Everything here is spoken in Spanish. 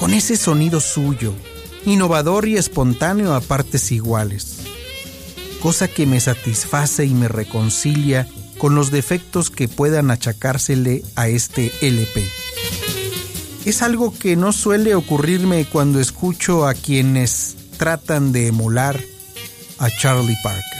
con ese sonido suyo, innovador y espontáneo a partes iguales, cosa que me satisface y me reconcilia con los defectos que puedan achacársele a este LP. Es algo que no suele ocurrirme cuando escucho a quienes tratan de emular a Charlie Parker.